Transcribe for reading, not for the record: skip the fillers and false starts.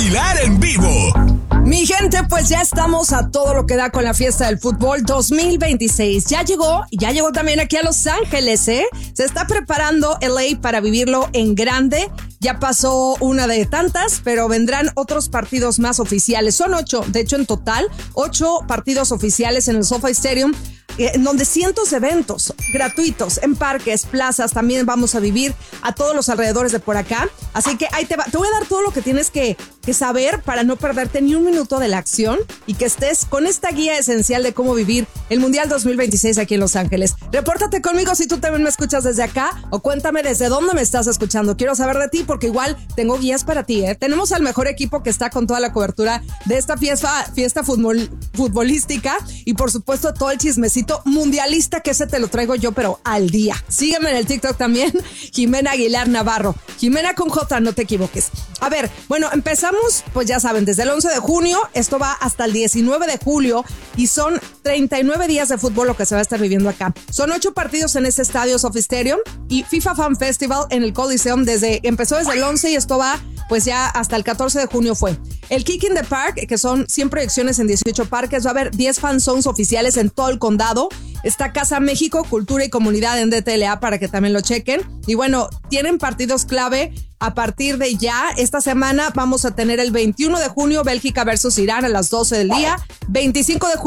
Aguilar en vivo. Mi gente, pues ya estamos a todo lo que da con la fiesta del fútbol 2026. Ya llegó también aquí a Los Ángeles, ¿eh? Se está preparando LA para vivirlo en grande. Ya pasó una de tantas, pero vendrán otros partidos más oficiales. Son 8, de hecho en total, 8 partidos oficiales en el SoFi Stadium, en donde cientos de eventos gratuitos en parques, plazas, también vamos a vivir a todos los alrededores de por acá. Así que ahí te voy a dar todo lo que tienes que saber para no perderte ni un minuto de la acción y que estés con esta guía esencial de cómo vivir el Mundial 2026 aquí en Los Ángeles. Repórtate conmigo si tú también me escuchas desde acá o cuéntame desde dónde me estás escuchando. Quiero saber de ti porque igual tengo guías para ti, ¿eh? Tenemos al mejor equipo que está con toda la cobertura de esta fiesta futbolística y por supuesto todo el chismecito mundialista que ese te lo traigo yo, pero al día. Sígueme en el TikTok también, Jimena Aguilar Navarro. Jimena con J, no te equivoques. A ver, bueno, empezamos, pues ya saben, desde el 11 de junio, esto va hasta el 19 de julio y son 39 días de fútbol lo que se va a estar viviendo acá. Son 8 partidos en este estadio SoFi Stadium y FIFA Fan Festival en el Coliseum empezó desde el 11 y esto va pues ya hasta el 14 de junio fue. El Kick in the Park, que son 100 proyecciones en 18 parques, va a haber 10 fan zones oficiales en todo el condado. Está Casa México, Cultura y Comunidad en DTLA para que también lo chequen. Y bueno, tienen partidos clave a partir de ya. Esta semana vamos a tener el 21 de junio Bélgica versus Irán a las 12 del día. 25 de junio